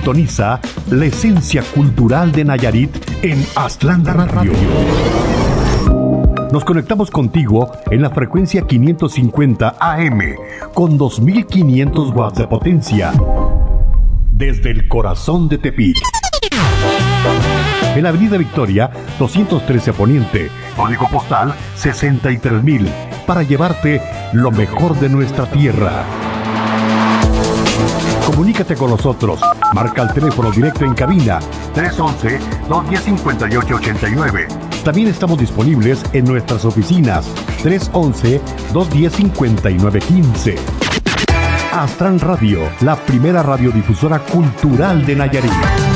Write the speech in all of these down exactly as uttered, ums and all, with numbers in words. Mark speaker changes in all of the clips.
Speaker 1: Sintoniza la esencia cultural de Nayarit en Aztlán Radio. Nos conectamos contigo en la frecuencia quinientos cincuenta A M con dos mil quinientos watts de potencia desde el corazón de Tepic. En la Avenida Victoria, doscientos trece Poniente, código postal sesenta y tres mil, para llevarte lo mejor de nuestra tierra. Comunícate con nosotros. Marca el teléfono directo en cabina tres once, dos diez, cincuenta y ocho ochenta y nueve. También estamos disponibles en nuestras oficinas tres once, dos diez, cincuenta y nueve quince. Aztlán Radio, la primera radiodifusora cultural de Nayarit.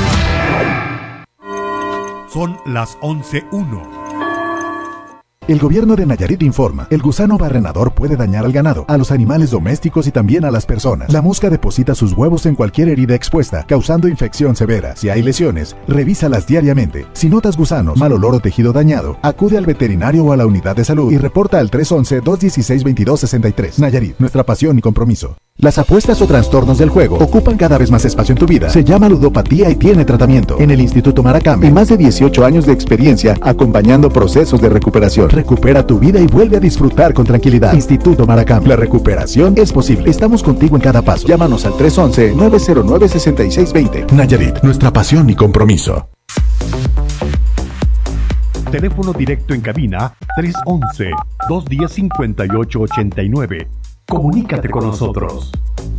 Speaker 1: Son las once uno.
Speaker 2: El gobierno de Nayarit informa, el gusano barrenador puede dañar al ganado, a los animales domésticos y también a las personas. La mosca deposita sus huevos en cualquier herida expuesta, causando infección severa. Si hay lesiones, revísalas diariamente. Si notas gusanos, mal olor o tejido dañado, acude al veterinario o a la unidad de salud y reporta al tres once, dos dieciséis, veintidós sesenta y tres. Nayarit, nuestra pasión y compromiso. Las apuestas o trastornos del juego ocupan cada vez más espacio en tu vida. Se llama ludopatía y tiene tratamiento. En el Instituto Maracame, y más de dieciocho años de experiencia acompañando procesos de recuperación. Recupera tu vida y vuelve a disfrutar con tranquilidad. Instituto Maracame. La recuperación es posible. Estamos contigo en cada paso. Llámanos al tres once, nueve cero nueve, seis seis dos cero. Nayarit, nuestra pasión y compromiso.
Speaker 1: Teléfono directo en cabina tres once, dos diez, cincuenta y ocho ochenta y nueve. Comunícate con nosotros.